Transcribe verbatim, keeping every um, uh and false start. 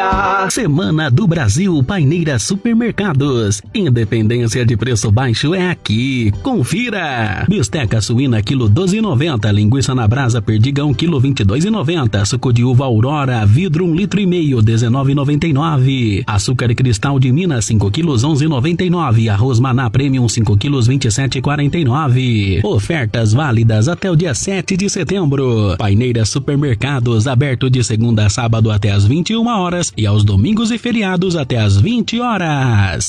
dia. Semana do Brasil Paineira Supermercados. Independência de preço baixo é aqui. Confira. Bisteca suína quilo doze e noventa. Linguiça na brasa perdigão quilo vinte e dois e noventa. Suco de uva Aurora vidro um litro e meio dezenove e noventa e nove. Açúcar cristal de Minas cinco quilos onze e noventa e nove. Arroz Maná Premium cinco quilos vinte e sete e quarenta e nove. Ofertas válidas até o dia sete de setembro. Paineira Supermercados aberto de segunda a sábado até às vinte e uma horas e aos domingos e feriados até às vinte horas.